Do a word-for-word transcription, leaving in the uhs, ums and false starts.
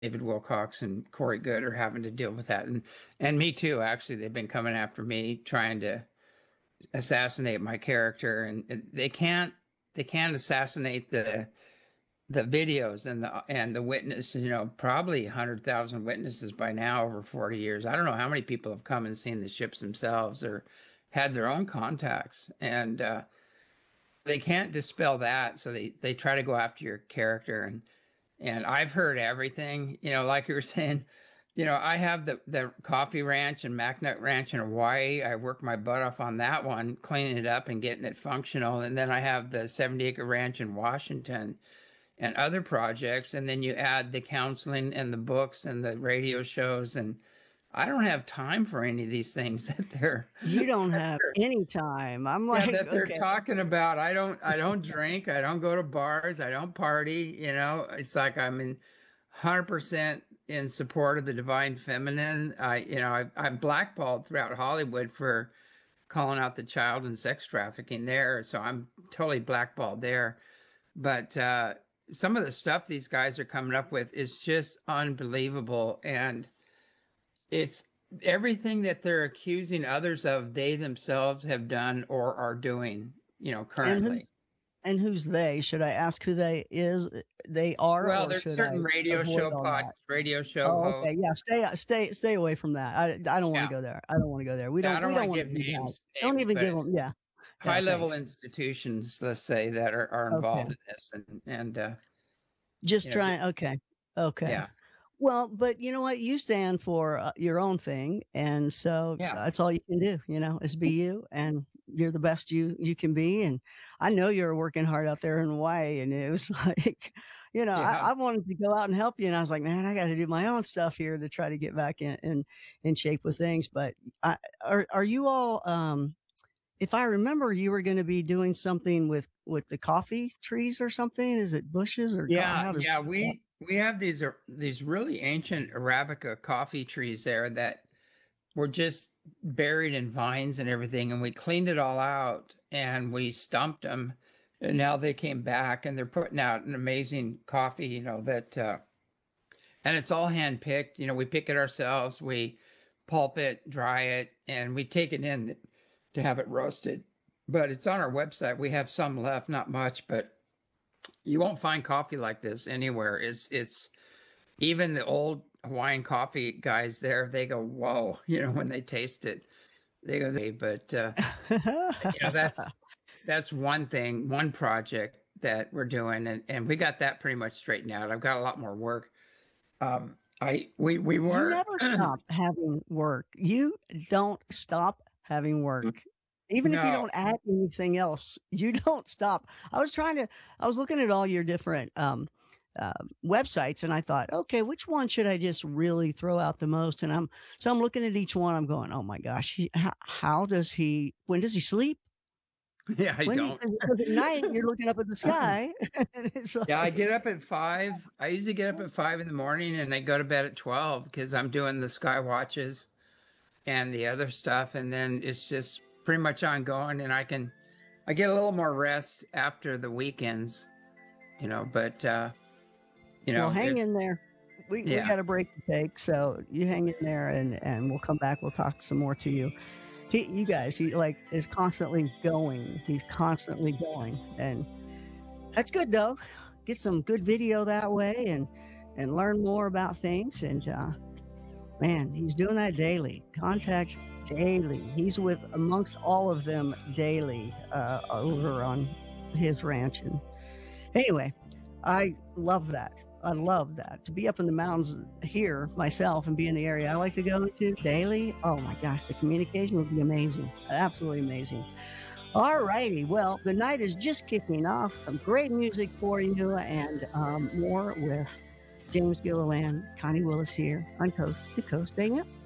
David Wilcox and Corey Good are having to deal with that, and and me too. Actually, they've been coming after me, trying to assassinate my character, and, and they can't they can't assassinate the the videos and the and the witness. You know, probably a hundred thousand witnesses by now over forty years. I don't know how many people have come and seen the ships themselves or had their own contacts, and uh, they can't dispel that. So they they try to go after your character, and and I've heard everything. You know, like you were saying. You know, I have the, the coffee ranch and MacNut Ranch in Hawaii. I work my butt off on that one, cleaning it up and getting it functional. And then I have the seventy acre ranch in Washington and other projects. And then you add the counseling and the books and the radio shows. And I don't have time for any of these things that they're you don't have any time. I'm yeah, like, that they're okay. talking about. I don't I don't drink, I don't go to bars, I don't party, you know. It's like I'm in one hundred percent in support of the divine feminine. I, you know, I, I'm blackballed throughout Hollywood for calling out the child and sex trafficking there. So I'm totally blackballed there. But uh, some of the stuff these guys are coming up with is just unbelievable. And it's everything that they're accusing others of, they themselves have done or are doing, you know, currently. And who's they? Should I ask who they is? They are. Well, or there's should certain I radio show pod, that? radio show Oh, hosts. okay, yeah. Stay, stay, stay away from that. I, I don't want to Yeah. go there. I don't want to go there. We Yeah, don't. I don't we want don't to want give to names. Don't names, even but give them. Yeah. high Yeah, level thanks. institutions, let's say, that are, are involved Okay. in this, and and uh, Just you know, trying. just, Okay. Okay. yeah, Well, but you know what? You stand for uh, your own thing, and so yeah, that's all you can do. You know, is be you, and you're the best you you can be. And I know you're working hard out there in Hawaii, and it was like, you know, I, yeah. I wanted to go out and help you, and I was like, man, I got to do my own stuff here to try to get back in in, in shape with things. But I, are are you all? Um, if I remember, you were going to be doing something with with the coffee trees or something. Is it bushes or Yeah, how does? yeah, we we have these are these really ancient Arabica coffee trees there that were just buried in vines and everything, and we cleaned it all out and we stumped them, and now they came back and they're putting out an amazing coffee, you know, that uh, and it's all hand picked. You know, we pick it ourselves, we pulp it, dry it, and we take it in to have it roasted. But it's on our website. We have some left, not much, but you won't find coffee like this anywhere. It's it's even the old Hawaiian coffee guys there, they go, whoa, you know, when they taste it, they go, they, but, uh, you know, that's, that's one thing, one project that we're doing. And, and we got that pretty much straightened out. I've got a lot more work. Um, I, we, we were. You never stop having work. You don't stop having work. Even if you No. don't add anything else, you don't stop. I was trying to, I was looking at all your different um, uh, websites, and I thought, okay, which one should I just really throw out the most? And I'm, so I'm looking at each one. I'm going, oh my gosh, he, how, how does he, when does he sleep? Yeah, I When don't. Because at night you're looking up at the sky. and it's Yeah, I like, get up at five. I usually get up at five in the morning and I go to bed at twelve because I'm doing the sky watches and the other stuff. And then it's just pretty much ongoing, and I can, I get a little more rest after the weekends, you know, but, uh, you know, well, hang it- in there. We, Yeah. we got a break to take, so you hang in there, and, and we'll come back. We'll talk some more to you. He, you guys, he like is constantly going. He's constantly going, and that's good though. Get some good video that way, and and learn more about things. And uh, man, he's doing that daily. Contact daily. He's with amongst all of them daily uh, over on his ranch. And anyway, I love that. I love that. To be up in the mountains here myself and be in the area I like to go to daily. Oh my gosh, the communication would be amazing. Absolutely amazing. All righty. Well, the night is just kicking off. Some great music for you, and um, more with James Gilliland, Connie Willis here on Coast to Coast A M.